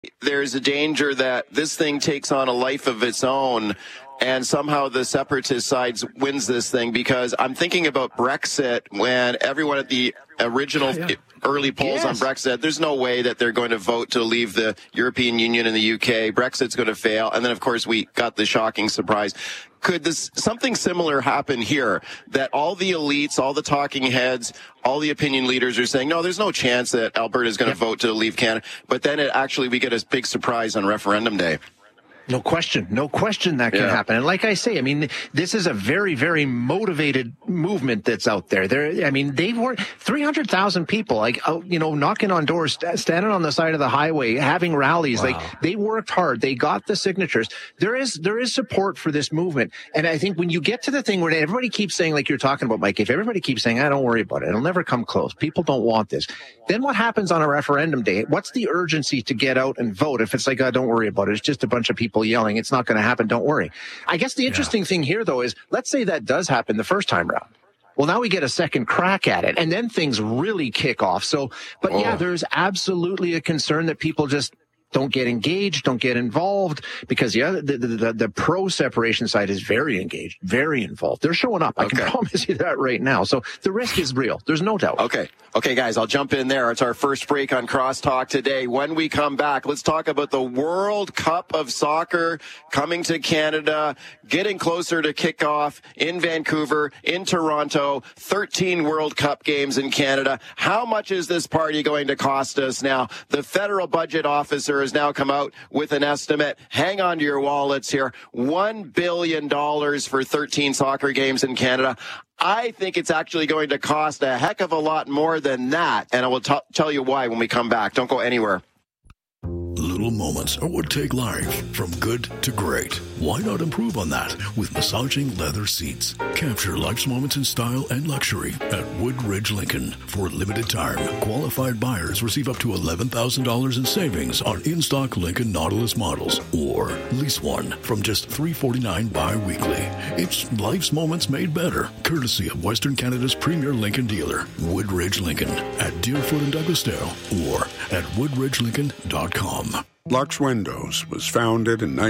there's a danger that this thing takes on a life of its own and somehow the separatist side wins this thing, because I'm thinking about Brexit when everyone at the original early polls on Brexit, there's no way that they're going to vote to leave the European Union and the UK. Brexit's going to fail. And then, of course, we got the shocking surprise. Could something similar happen here, that all the elites, all the talking heads, all the opinion leaders are saying, no, there's no chance that Alberta is going to vote to leave Canada, but then we get a big surprise on referendum day? No question that can happen. And like I say, I mean, this is a very, very motivated movement that's out there. They've worked 300,000 people, knocking on doors, standing on the side of the highway, having rallies. Wow. Like, they worked hard. They got the signatures. There is support for this movement. And I think when you get to the thing where everybody keeps saying, like you're talking about, Mike, if everybody keeps saying, don't worry about it, it'll never come close, people don't want this, then what happens on a referendum day? What's the urgency to get out and vote if it's like, don't worry about it, it's just a bunch of people yelling, it's not going to happen, don't worry. I guess the interesting thing here, though, is let's say that does happen the first time round. Well, now we get a second crack at it, and then things really kick off. There's absolutely a concern that people just don't get engaged, don't get involved, because the pro-separation side is very engaged, very involved. They're showing up. I can promise you that right now. So the risk is real. There's no doubt. Okay, guys, I'll jump in there. It's our first break on Crosstalk today. When we come back, let's talk about the World Cup of Soccer coming to Canada, getting closer to kickoff in Vancouver, in Toronto, 13 World Cup games in Canada. How much is this party going to cost us now? The federal budget officer has now come out with an estimate. Hang on to your wallets here. $1 billion for 13 soccer games in Canada. I think it's actually going to cost a heck of a lot more than that. And I will tell you why when we come back. Don't go anywhere. Little moments are what take life from good to great. Why not improve on that with massaging leather seats? Capture life's moments in style and luxury at Woodridge Lincoln. For a limited time, qualified buyers receive up to $11,000 in savings on in-stock Lincoln Nautilus models, or lease one from just $349 bi-weekly. It's life's moments made better, courtesy of Western Canada's premier Lincoln dealer, Woodridge Lincoln, at Deerfoot and Douglasdale, or at woodridgelincoln.com. Lux Windows was founded in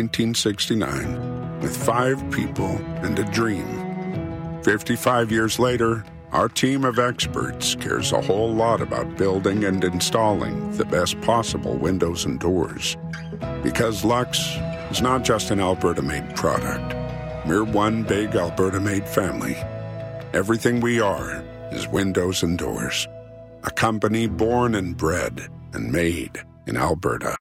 1969 with 5 people and a dream. 55 years later, our team of experts cares a whole lot about building and installing the best possible windows and doors. Because Lux is not just an Alberta-made product. We're one big Alberta-made family. Everything we are is windows and doors. A company born and bred and made in Alberta.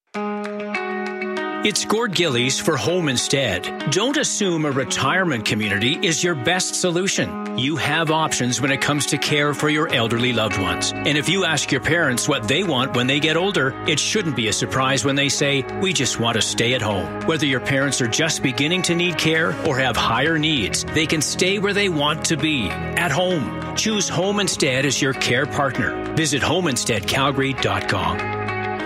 It's Gord Gillies for Home Instead. Don't assume a retirement community is your best solution. You have options when it comes to care for your elderly loved ones. And if you ask your parents what they want when they get older, it shouldn't be a surprise when they say, we just want to stay at home. Whether your parents are just beginning to need care or have higher needs, they can stay where they want to be, at home. Choose Home Instead as your care partner. Visit homeinsteadcalgary.com.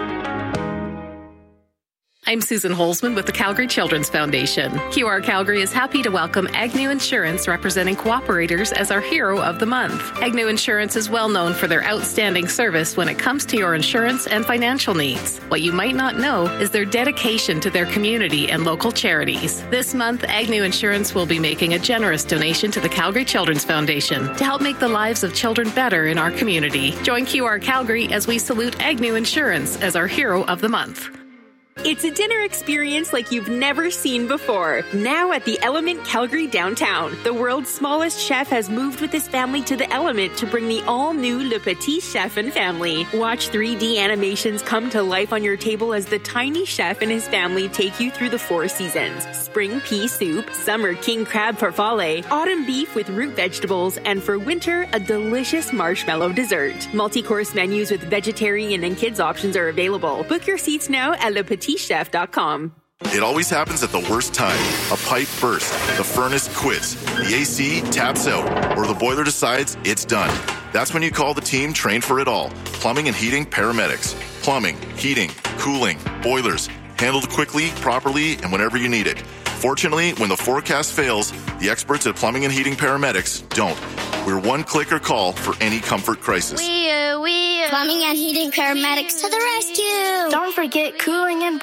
I'm Susan Holzman with the Calgary Children's Foundation. QR Calgary is happy to welcome Agnew Insurance, representing cooperators, as our Hero of the Month. Agnew Insurance is well known for their outstanding service when it comes to your insurance and financial needs. What you might not know is their dedication to their community and local charities. This month, Agnew Insurance will be making a generous donation to the Calgary Children's Foundation to help make the lives of children better in our community. Join QR Calgary as we salute Agnew Insurance as our Hero of the Month. It's a dinner experience like you've never seen before. Now at the Element Calgary downtown. The world's smallest chef has moved with his family to the Element to bring the all-new Le Petit Chef and family. Watch 3D animations come to life on your table as the tiny chef and his family take you through the 4 seasons. Spring pea soup, summer king crab farfalle, autumn beef with root vegetables, and for winter, a delicious marshmallow dessert. Multi-course menus with vegetarian and kids options are available. Book your seats now at LePetitChef.com. It always happens at the worst time. A pipe bursts, the furnace quits, the AC taps out, or the boiler decides it's done. That's when you call the team trained for it all. Plumbing and heating paramedics. Plumbing, heating, cooling, boilers. Handled quickly, properly, and whenever you need it. Fortunately, when the forecast fails, the experts at Plumbing and Heating Paramedics don't. We're one click or call for any comfort crisis. Plumbing and heating paramedics to the rescue. Don't forget cooling and